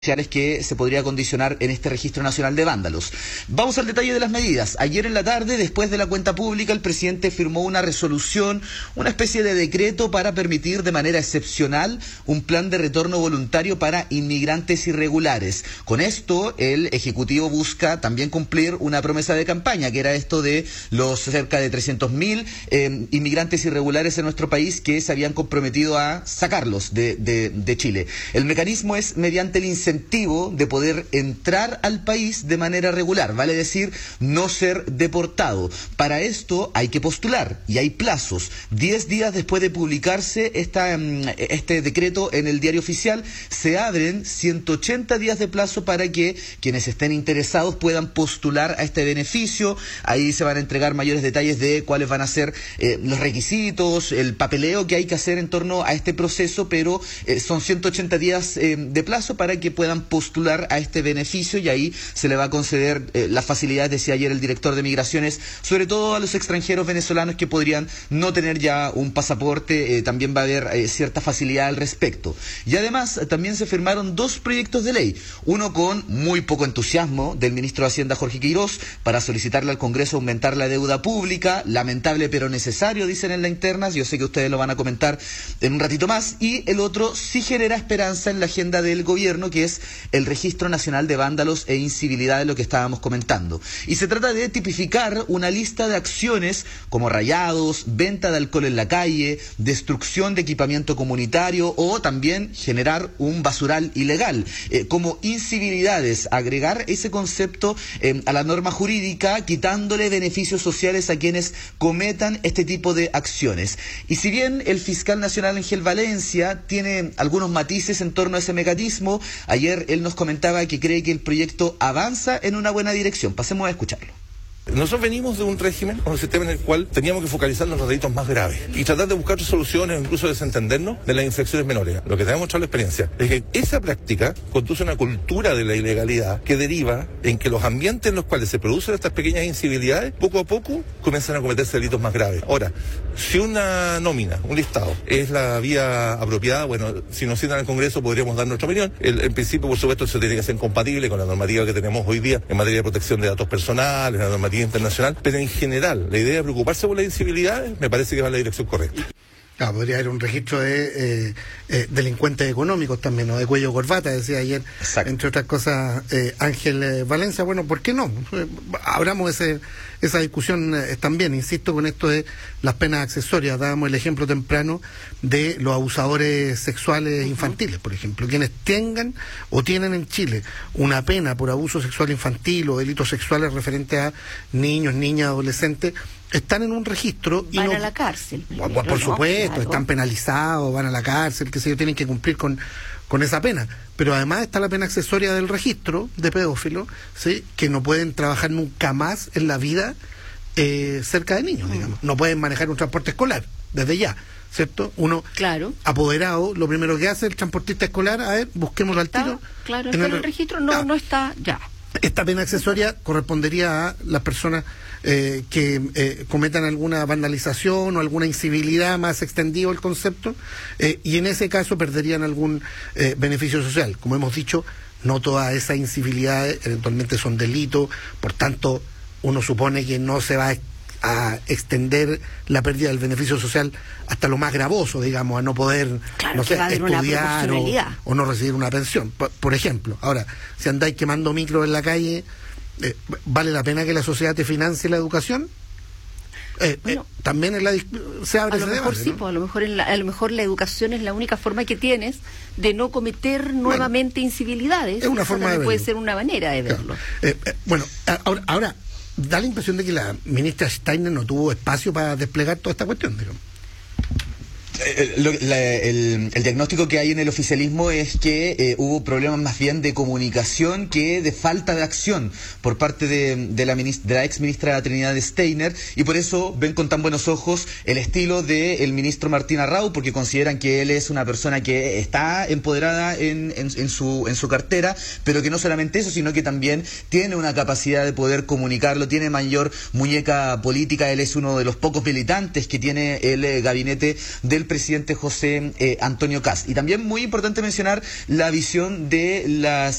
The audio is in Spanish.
que se podría condicionar en este Registro Nacional de Vándalos. Vamos al detalle de las medidas. Ayer en la tarde, después de la cuenta pública, el presidente firmó una resolución, una especie de decreto para permitir de manera excepcional un plan de retorno voluntario para inmigrantes irregulares. Con esto, el Ejecutivo busca también cumplir una promesa de campaña, que era esto de los cerca de 300.000 inmigrantes irregulares en nuestro país que se habían comprometido a sacarlos de Chile. El mecanismo es mediante el incentivo de poder entrar al país de manera regular, vale decir, no ser deportado. Para esto hay que postular y hay plazos. 10 días después de publicarse este decreto en el Diario Oficial, se abren 180 días de plazo para que quienes estén interesados puedan postular a este beneficio. Ahí se van a entregar mayores detalles de cuáles van a ser los requisitos, el papeleo que hay que hacer en torno a este proceso, pero son 180 días de plazo para que puedan postular a este beneficio, y ahí se le va a conceder las facilidades, decía ayer el director de Migraciones, sobre todo a los extranjeros venezolanos que podrían no tener ya un pasaporte. También va a haber cierta facilidad al respecto. Y además también se firmaron 2 proyectos de ley, uno con muy poco entusiasmo del ministro de Hacienda Jorge Quirós para solicitarle al Congreso aumentar la deuda pública, lamentable pero necesario, dicen en la interna, yo sé que ustedes lo van a comentar en un ratito más, y el otro sí genera esperanza en la agenda del gobierno, que es el Registro Nacional de Vándalos e Incivilidades, lo que estábamos comentando. Y se trata de tipificar una lista de acciones como rayados, venta de alcohol en la calle, destrucción de equipamiento comunitario o también generar un basural ilegal, como incivilidades, agregar ese concepto a la norma jurídica, quitándole beneficios sociales a quienes cometan este tipo de acciones. Y si bien el fiscal nacional Ángel Valencia tiene algunos matices en torno a ese mecanismo, ayer él nos comentaba que cree que el proyecto avanza en una buena dirección. Pasemos a escucharlo. Nosotros venimos de un régimen, un sistema en el cual teníamos que focalizarnos en los delitos más graves y tratar de buscar soluciones, incluso desentendernos de las infracciones menores. Lo que tenemos mostrado la experiencia es que esa práctica conduce a una cultura de la ilegalidad que deriva en que los ambientes en los cuales se producen estas pequeñas incivilidades, poco a poco comienzan a cometerse delitos más graves. Ahora, si una nómina, un listado, es la vía apropiada, bueno, si nos citan al Congreso podríamos dar nuestra opinión. En principio, por supuesto, eso tiene que ser compatible con la normativa que tenemos hoy día en materia de protección de datos personales, la normativa internacional, pero en general la idea de preocuparse por las incivilidades me parece que va en la dirección correcta. Claro, podría haber un registro de delincuentes económicos también, ¿no? De cuello corbata, decía ayer. Exacto. Entre otras cosas, Ángel Valencia. Bueno, ¿por qué no? Abramos esa discusión también. Insisto con esto de las penas accesorias. Dábamos el ejemplo temprano de los abusadores sexuales infantiles, por ejemplo. Quienes tengan o tienen en Chile una pena por abuso sexual infantil o delitos sexuales referentes a niños, niñas, adolescentes, están en un registro y van a la cárcel. Por supuesto, claro. Están penalizados, van a la cárcel, qué sé yo, tienen que cumplir con esa pena. Pero además está la pena accesoria del registro de pedófilos, ¿sí? Que no pueden trabajar nunca más en la vida cerca de niños, digamos. No pueden manejar un transporte escolar, desde ya, ¿cierto? Uno, claro, apoderado, lo primero que hace el transportista escolar, a ver, busquémoslo al tiro. Claro, está en el registro, no está ya. Esta pena accesoria correspondería a las personas que cometan alguna vandalización o alguna incivilidad, más extendido el concepto, y en ese caso perderían algún beneficio social. Como hemos dicho, no todas esas incivilidades eventualmente son delitos, por tanto uno supone que no se va a extender la pérdida del beneficio social hasta lo más gravoso, digamos, a no poder, claro, no sé, estudiar o no recibir una pensión, por ejemplo. Ahora, si andáis quemando micros en la calle, ¿vale la pena que la sociedad te financie la educación? Bueno, también se abre ese debate, sí, ¿no? Pues, a lo mejor la educación es la única forma que tienes de no cometer nuevamente incivilidades. Es una forma de verlo. Puede ser una manera de verlo. Bueno, ahora da la impresión de que la ministra Steiner no tuvo espacio para desplegar toda esta cuestión, digamos. El diagnóstico que hay en el oficialismo es que hubo problemas más bien de comunicación que de falta de acción por parte de la ex ministra Trinidad Steiner, y por eso ven con tan buenos ojos el estilo del ministro Martín Arrau, porque consideran que él es una persona que está empoderada en su cartera, pero que no solamente eso, sino que también tiene una capacidad de poder comunicarlo, tiene mayor muñeca política. Él es uno de los pocos militantes que tiene el gabinete del presidente José Antonio Kast. Y también muy importante mencionar la visión de las